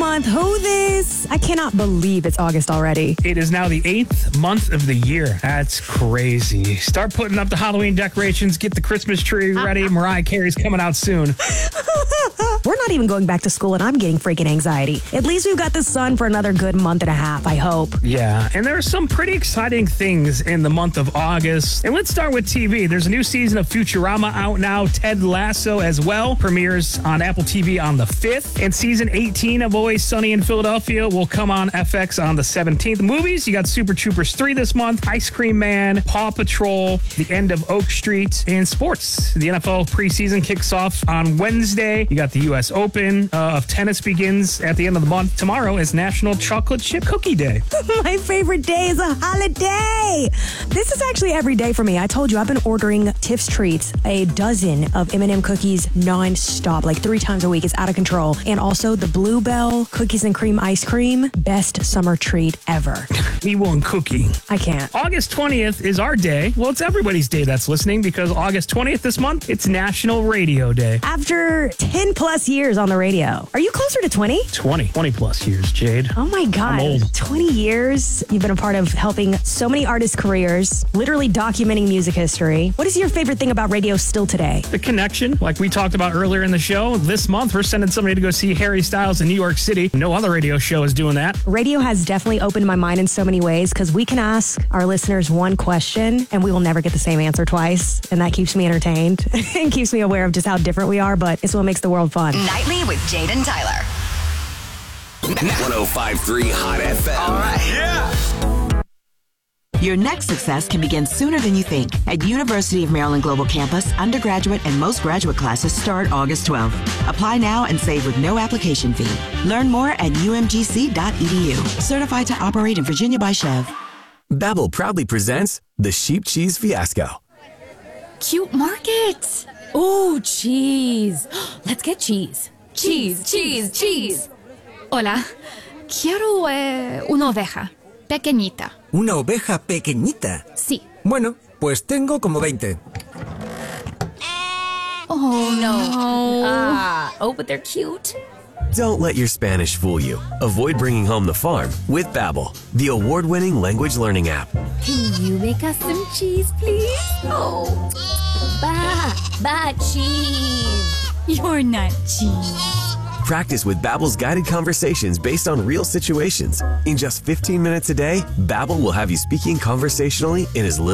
month. Who this? I cannot believe it's August already. It is now the 8th month of the year. That's crazy. Start putting up the Halloween decorations. Get the Christmas tree ready. Mariah Carey's coming out soon. We're not even going back to school, and I'm getting freaking anxiety. At least we've got the sun for another good month and a half, I hope. Yeah, and there are some pretty exciting things in the month of August. And let's start with TV. There's a new season of Futurama out now. Ted Lasso as well premieres on Apple TV on the 5th. And season 18 of Always Sunny in Philadelphia will come on FX on the 17th. Movies, you got Super Troopers 3 this month, Ice Cream Man, Paw Patrol, The End of Oak Street, and sports. The NFL preseason kicks off on Wednesday. You got the U.S. Open of tennis begins at the end of the month. Tomorrow is National Chocolate Chip Cookie Day. My favorite day is a holiday. This is actually every day for me. I told you I've been ordering Tiff's Treats, a dozen of M&M cookies nonstop, like 3 times a week. It's out of control. And also the Bluebell cookies and cream ice cream. Best summer treat ever. Me one cookie. I can't. August 20th is our day. Well, it's everybody's day that's listening because August 20th this month, it's National Radio Day. After 10 plus years on the radio. Are you closer to 20? 20 plus years, Jade. Oh my God. I'm old. 20 years. You've been a part of helping so many artists' careers, literally documenting music history. What is your favorite thing about radio still today? The connection, like we talked about earlier in the show. This month, we're sending somebody to go see Harry Styles in New York City. No other radio show is doing that. Radio has definitely opened my mind in so many ways because we can ask our listeners one question and we will never get the same answer twice. And that keeps me entertained and keeps me aware of just how different we are, but it's what makes the world fun. Nightly with Jade and Tyler. 105.3 Hot FM. All right. Yeah. Your next success can begin sooner than you think. At University of Maryland Global Campus, undergraduate and most graduate classes start August 12th. Apply now and save with no application fee. Learn more at umgc.edu. Certified to operate in Virginia by Chev. Babbel proudly presents the Sheep Cheese Fiasco. Cute market. Ooh, cheese. Let's get cheese. Cheese. Hola. Quiero una oveja. Pequeñita. ¿Una oveja pequeñita? Sí. Bueno, pues tengo como 20. Oh, no. But they're cute. Don't let your Spanish fool you. Avoid bringing home the farm with Babbel, the award-winning language learning app. Can you make us some cheese, please? Oh, cheese. You're not cheese. Practice with Babbel's guided conversations based on real situations. In just 15 minutes a day, Babbel will have you speaking conversationally in as little